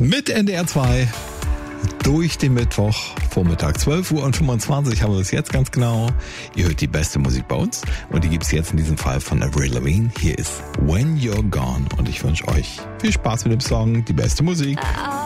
Mit NDR 2 durch den Mittwoch, Vormittag 12:25 haben wir es jetzt ganz genau. Ihr hört die beste Musik bei uns und die gibt es jetzt in diesem Fall von Avril Lavigne. Hier ist When You're Gone und ich wünsche euch viel Spaß mit dem Song, die beste Musik.